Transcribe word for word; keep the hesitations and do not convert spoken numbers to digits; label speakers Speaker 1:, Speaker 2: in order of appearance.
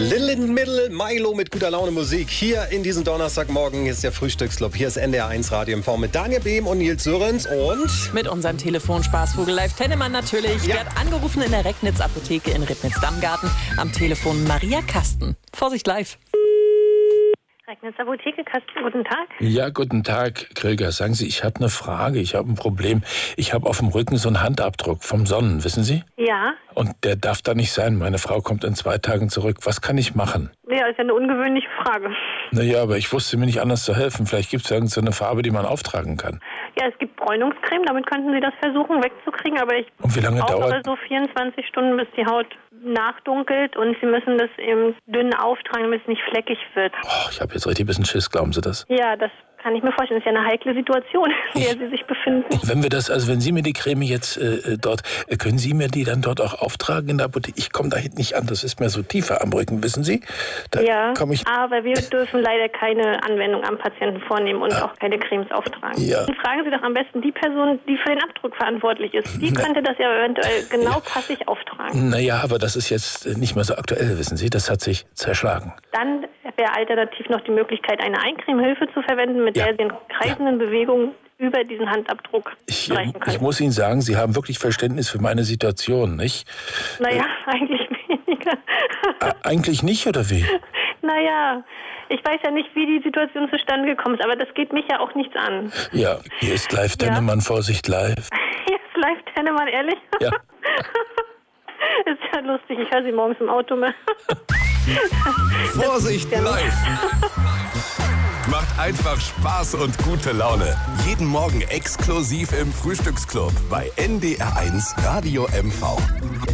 Speaker 1: Little in the Middle, Milo mit guter Laune Musik. Hier in diesem Donnerstagmorgen ist der Frühstücksclub. Hier ist N D R eins Radio M V mit Daniel Behm und Nils Sörens und...
Speaker 2: Mit unserem Telefonspaßvogel Live Tennemann natürlich.
Speaker 1: Ja.
Speaker 2: Wird angerufen in der Recknitz-Apotheke in Ribnitz-Dammgarten. Am Telefon Maria Kasten. Vorsicht live.
Speaker 3: Recknitz Apotheke, Kasten, guten Tag.
Speaker 4: Ja, guten Tag, Kröger. Sagen Sie, ich habe eine Frage, ich habe ein Problem. Ich habe auf dem Rücken so einen Handabdruck vom Sonnen, wissen Sie?
Speaker 3: Ja.
Speaker 4: Und der darf da nicht sein. Meine Frau kommt in zwei Tagen zurück. Was kann ich machen?
Speaker 3: Ja, ist ja eine ungewöhnliche Frage.
Speaker 4: Naja, aber ich wusste mir nicht anders zu helfen. Vielleicht gibt es irgend so eine Farbe, die man auftragen kann.
Speaker 3: Ja, es gibt Bräunungscreme, damit könnten Sie das versuchen wegzukriegen, aber ich
Speaker 4: Und wie lange
Speaker 3: brauche
Speaker 4: dauert-
Speaker 3: also vierundzwanzig Stunden, bis die Haut nachdunkelt und Sie müssen das eben dünn auftragen, damit es nicht fleckig wird.
Speaker 4: Oh, ich habe jetzt richtig ein bisschen Schiss, glauben Sie das?
Speaker 3: Ja, das kann ich mir vorstellen. Das ist ja eine heikle Situation, in der Sie sich befinden.
Speaker 4: Wenn wir das, also wenn Sie mir die Creme jetzt äh, dort, äh, können Sie mir die dann dort auch auftragen in der Apotheke? Ich komme da hinten nicht an, das ist mir so tiefer am Rücken, wissen Sie? Da
Speaker 3: Ja,
Speaker 4: komme ich...
Speaker 3: aber wir dürfen leider keine Anwendung am Patienten vornehmen und auch keine Cremes auftragen.
Speaker 4: Ja.
Speaker 3: Und fragen Sie doch am besten die Person, die für den Abdruck verantwortlich ist. Die
Speaker 4: Na-
Speaker 3: könnte das ja eventuell genau passig auftragen.
Speaker 4: Naja, aber das ist jetzt nicht mehr so aktuell, wissen Sie? Das hat sich zerschlagen.
Speaker 3: Dann wäre alternativ noch die Möglichkeit, eine Eincremehilfe zu verwenden, mit
Speaker 4: Ja.
Speaker 3: der Sie in kreisenden Bewegungen über diesen Handabdruck
Speaker 4: Ich,
Speaker 3: streichen
Speaker 4: ich
Speaker 3: können.
Speaker 4: muss Ihnen sagen, Sie haben wirklich Verständnis für meine Situation, nicht?
Speaker 3: Naja, eigentlich weniger.
Speaker 4: Ä- Eigentlich nicht, oder wie?
Speaker 3: Naja, ich weiß ja nicht, wie die Situation zustande gekommen ist, aber das geht mich ja auch nichts an.
Speaker 4: Ja, hier ist live Tennemann, Vorsicht live.
Speaker 3: Hier ist live Tennemann, ehrlich?
Speaker 4: Ja.
Speaker 3: Ist ja lustig, ich höre Sie morgens im Auto mehr.
Speaker 5: Vorsicht
Speaker 3: Ja.
Speaker 5: live! Macht einfach Spaß und gute Laune. Jeden Morgen exklusiv im Frühstücksclub bei N D R eins Radio M V.